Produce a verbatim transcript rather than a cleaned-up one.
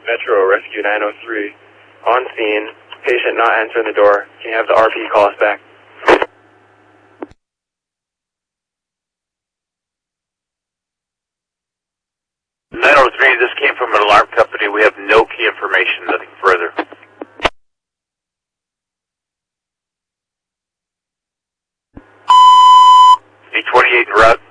Metro Rescue nine oh three. On scene, patient not answering the door. Can you have the R P call us back? nine oh three, this came from an alarm company. We have no key information, nothing further. eight twenty-eight en route.